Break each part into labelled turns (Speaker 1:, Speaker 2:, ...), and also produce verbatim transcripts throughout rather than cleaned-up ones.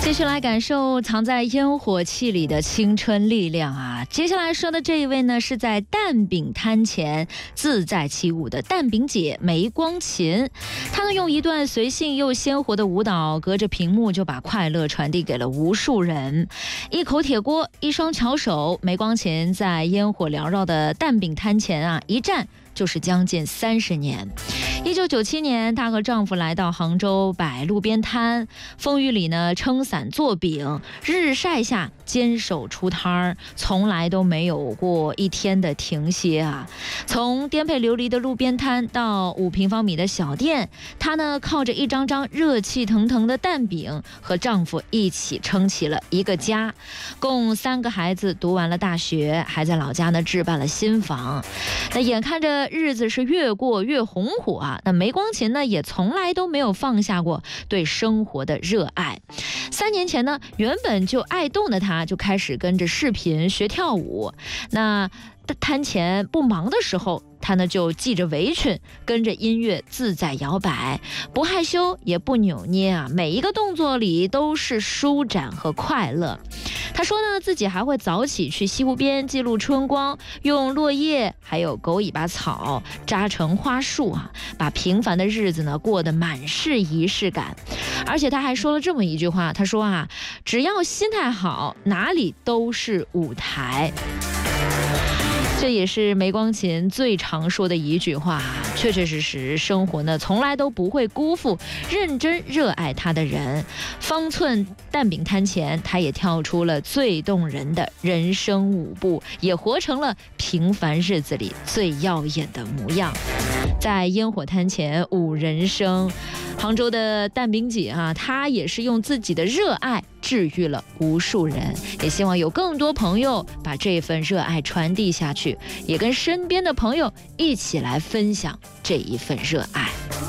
Speaker 1: 继续来感受藏在烟火气里的青春力量啊！接下来说的这一位呢，是在蛋饼摊前自在起舞的蛋饼姐梅光琴。她呢用一段随性又鲜活的舞蹈，隔着屏幕就把快乐传递给了无数人。一口铁锅，一双巧手，梅光琴在烟火缭绕的蛋饼摊前啊，一站就是将近三十年。一九九七年，她和丈夫来到杭州摆路边摊，风雨里呢撑伞做饼，日晒下坚守出摊儿，从来都没有过一天的停歇啊！从颠沛流离的路边摊到五平方米的小店，她呢靠着一张张热气腾腾的蛋饼，和丈夫一起撑起了一个家。共三个孩子读完了大学，还在老家呢置办了新房。那眼看着日子是越过越红火啊！那梅光琴呢，也从来都没有放下过对生活的热爱。三年前呢，原本就爱动的她，就开始跟着视频学跳舞。那摊前不忙的时候，她呢就系着围裙，跟着音乐自在摇摆，不害羞也不扭捏啊，每一个动作里都是舒展和快乐。她说呢，自己还会早起去西湖边记录春光，用落叶还有狗尾巴草扎成花束啊，把平凡的日子呢过得满是仪式感。而且她还说了这么一句话，她说啊，只要心态好，哪里都是舞台。这也是梅光琴最常说的一句话，确确实实，生活呢从来都不会辜负认真热爱它的人。方寸蛋饼摊前，她也跳出了最动人的人生舞步，也活成了平凡日子里最耀眼的模样。在烟火摊前舞人生，杭州的蛋饼姐啊，她也是用自己的热爱治愈了无数人，也希望有更多朋友把这份热爱传递下去，也跟身边的朋友一起来分享这一份热爱。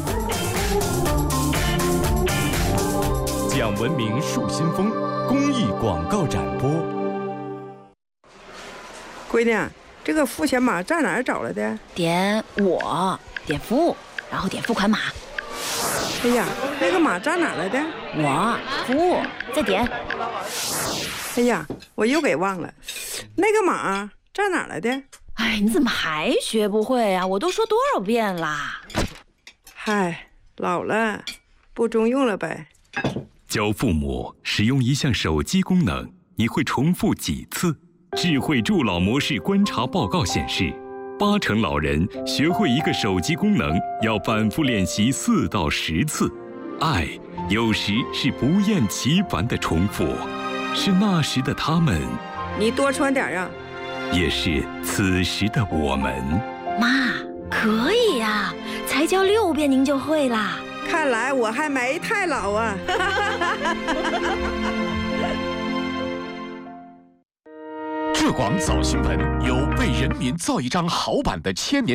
Speaker 2: 讲文明树新风公益广告展播。
Speaker 3: 闺女，这个付钱码在哪儿找来的？
Speaker 4: 点我，点服务，然后点付款码。
Speaker 3: 哎呀，那个码在哪儿来的？
Speaker 4: 我服务，再点。
Speaker 3: 哎呀，我又给忘了，那个码在哪儿来的？
Speaker 4: 哎，你怎么还学不会啊？我都说多少遍啦！
Speaker 3: 嗨，老了，不中用了呗。
Speaker 2: 教父母使用一项手机功能，你会重复几次？智慧助老模式观察报告显示，八成老人学会一个手机功能要反复练习四到十次。爱有时是不厌其烦的重复，是那时的他们，
Speaker 3: 你多穿点啊。
Speaker 2: 也是此时的我们。
Speaker 4: 妈，可以呀、啊，才教六遍您就会啦。
Speaker 3: 看来我还没太老啊。
Speaker 5: 浙广早新闻有为人民造一张好版的千年